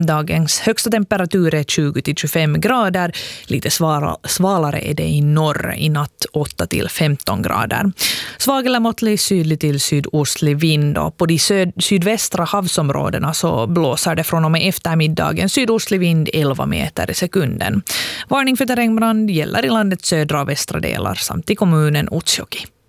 Dagens högsta temperatur är 20-25 grader. Lite svalare är det i norr, i natt 8-15 grader. Svag eller måttlig sydlig till sydostlig vind, och på de sydvästra havsområdena så blåser det från och med eftermiddagen sydostlig vind 11 meter i sekunden. Varning för terrängbrand gäller i landets södra och västra delar samt i kommunen Utsjoki.